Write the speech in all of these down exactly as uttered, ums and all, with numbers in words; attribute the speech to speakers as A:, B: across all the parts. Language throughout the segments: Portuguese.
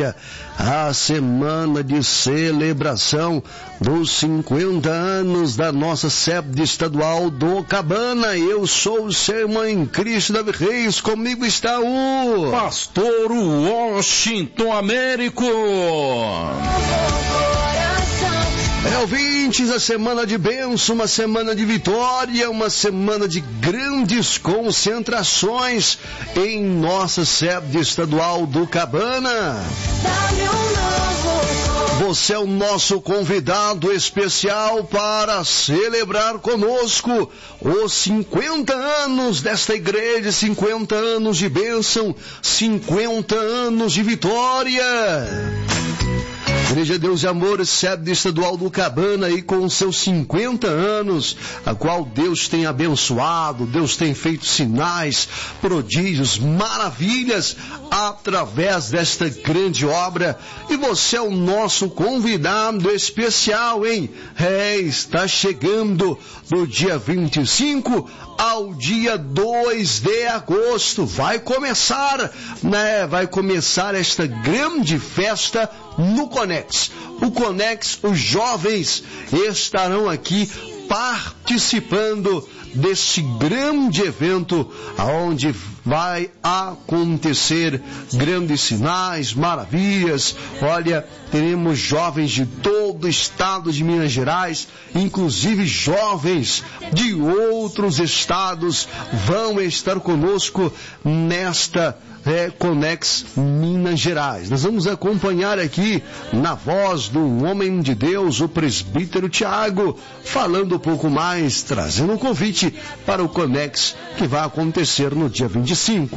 A: Vitória, a semana de celebração dos cinquenta anos da nossa sede estadual do Cabana. Eu sou o seu irmão em Cristo, Davi Reis, comigo está o
B: Pastor Washington Américo.
A: É, ouvintes, a semana de bênção, uma semana de vitória, uma semana de grandes concentrações em nossa sede estadual do Cabana. Você é o nosso convidado especial para celebrar conosco os cinquenta anos desta igreja, cinquenta anos de bênção, cinquenta anos de vitória. Igreja Deus e Amor, sede estadual do Cabana, aí com seus cinquenta anos, a qual Deus tem abençoado, Deus tem feito sinais, prodígios, maravilhas, através desta grande obra. E você é o nosso convidado especial, hein? É, está chegando do dia vinte e cinco ao dia dois de agosto. Vai começar, né? Vai começar esta grande festa no Conex. O Conex, os jovens estarão aqui participando deste grande evento, onde vai acontecer grandes sinais, maravilhas. Olha, teremos jovens de todo o estado de Minas Gerais, inclusive jovens de outros estados vão estar conosco nesta É, Conex Minas Gerais. Nós vamos acompanhar aqui, na voz do homem de Deus, o presbítero Tiago, falando um pouco mais, trazendo um convite para o Conex que vai acontecer no dia vinte e cinco.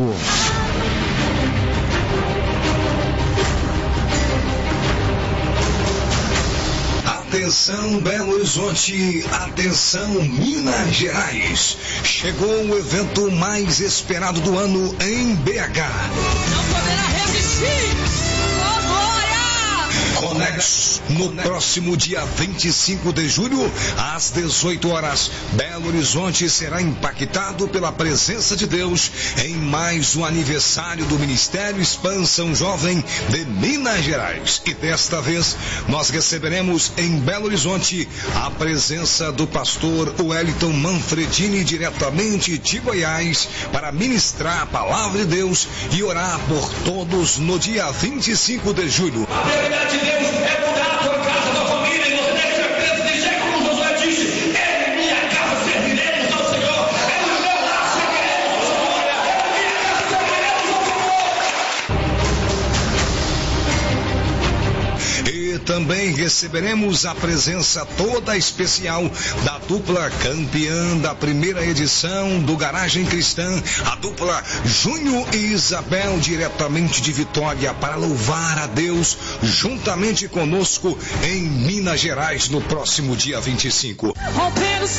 C: Atenção Belo Horizonte, atenção Minas Gerais. Chegou o evento mais esperado do ano em B H.
D: Não poderá resistir! Oh, glória!
C: Conex, no próximo dia vinte e cinco de julho, às dezoito horas, Belo Horizonte será impactado pela presença de Deus em mais um aniversário do Ministério Expansão Jovem de Minas Gerais. E desta vez, nós receberemos em Belo Horizonte a presença do pastor Wellington Manfredini, diretamente de Goiás, para ministrar a palavra de Deus e orar por todos no dia vinte e cinco de julho.
E: A prioridade de Deus é mudar a tua casa, a tua família, e você deve certeza de dizer como Josué disse: em minha casa serviremos ao Senhor, em meu lar serviremos ao Senhor, em minha casa serviremos ao Senhor.
C: E também receberemos a presença toda especial da dupla campeã da primeira edição do Garagem Cristã, a dupla Júnior e Isabel, diretamente de Vitória, para louvar a Deus juntamente conosco em Minas Gerais no próximo dia vinte e cinco.